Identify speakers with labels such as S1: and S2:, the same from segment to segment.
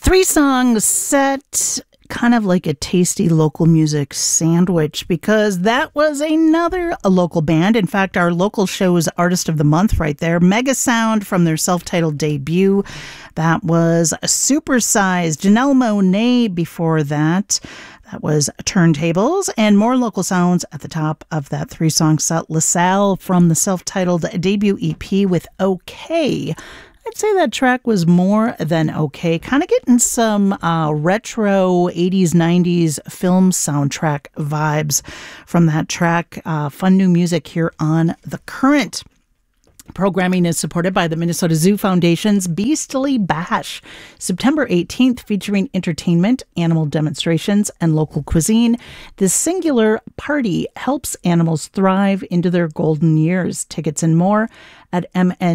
S1: Three songs set kind of like a tasty local music sandwich, because that was a local band. In fact, our local show's Artist of the Month right there. Mega Sound from their self-titled debut. That was Supersized. Janelle Monáe before that. That was Turntables, and more local sounds at the top of that three-song set. LaSalle from the self-titled debut EP with OK. I'd say that track was more than okay. Kind of getting some retro 80s, 90s film soundtrack vibes from that track. Fun new music here on The Current. Programming is supported by the Minnesota Zoo Foundation's Beastly Bash, September 18th, featuring entertainment, animal demonstrations, and local cuisine. This singular party helps animals thrive into their golden years. Tickets and more at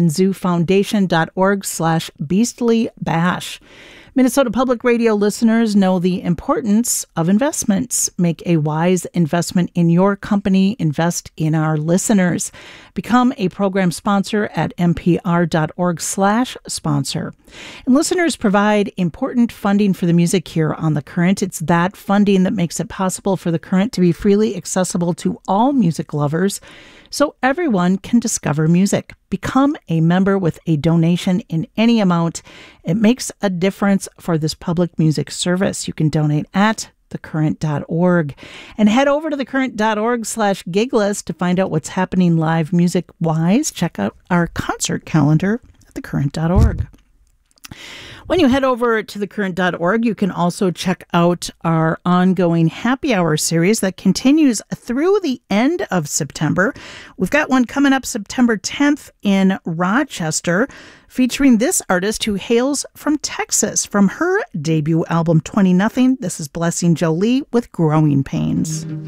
S1: mnzoofoundation.org/beastlybash. Minnesota Public Radio listeners know the importance of investments. Make a wise investment in your company. Invest in our listeners. Become a program sponsor at mpr.org/sponsor. And listeners provide important funding for the music here on The Current. It's that funding that makes it possible for The Current to be freely accessible to all music lovers, so everyone can discover music. Become a member with a donation in any amount. It makes a difference for this public music service. You can donate at thecurrent.org, and head over to thecurrent.org/giglist to find out what's happening live music wise. Check out our concert calendar at thecurrent.org. When you head over to thecurrent.org, you can also check out our ongoing happy hour series that continues through the end of September. We've got one coming up September 10th in Rochester, featuring this artist who hails from Texas. From her debut album 20 Nothing, this is Blessing Jolie with Growing Pains.